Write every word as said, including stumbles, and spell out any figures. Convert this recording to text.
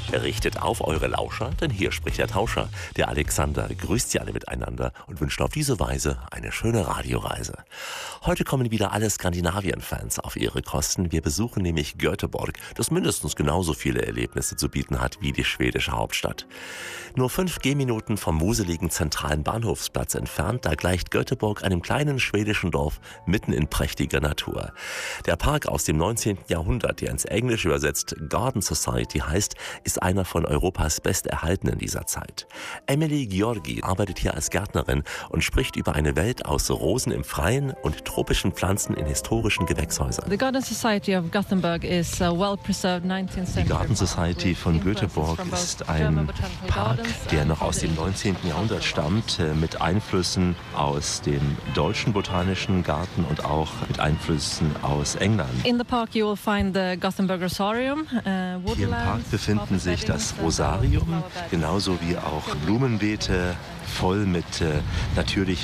Richtet auf eure Lauscher, denn hier spricht der Tauscher. Der Alexander grüßt Sie alle miteinander und wünscht auf diese Weise eine schöne Radioreise. Heute kommen wieder alle Skandinavien-Fans auf ihre Kosten. Wir besuchen nämlich Göteborg, das mindestens genauso viele Erlebnisse zu bieten hat wie die schwedische Hauptstadt. Nur fünf Gehminuten vom wuseligen zentralen Bahnhofsplatz entfernt, da gleicht Göteborg einem kleinen schwedischen Dorf mitten in prächtiger Natur. Der Park aus dem neunzehnten Jahrhundert, der ins Englische übersetzt Garden Society heißt, ist einer von Europas besterhaltenen dieser Zeit. Emily Georgi arbeitet hier als Gärtnerin und spricht über eine Welt aus Rosen im Freien und tropischen Pflanzen in historischen Gewächshäusern. The Garden Society of Gothenburg is a well-preserved nineteenth century. Die Garden Society von Göteborg ist ein Park, der noch aus dem neunzehnten Jahrhundert stammt, mit Einflüssen aus dem deutschen Botanischen Garten und auch mit Einflüssen aus England. In the park you will find the Gothenburg Rosarium. Uh, Hier im Park befinden sich das Rosarium, genauso wie auch Blumenbeete voll mit äh, natürlichen